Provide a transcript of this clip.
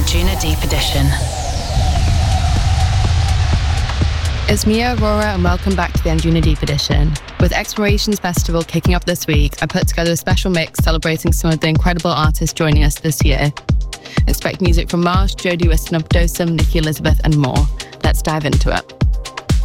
Anjuna Deep Edition. It's Mia Aurora and welcome back to the Anjuna Deep Edition. With Explorations Festival kicking off this week, I put together a special mix celebrating some of the incredible artists joining us this year. Expect music from Marsh, Jodie Wiston of Dosum, Nikki Elizabeth and more. Let's dive into it.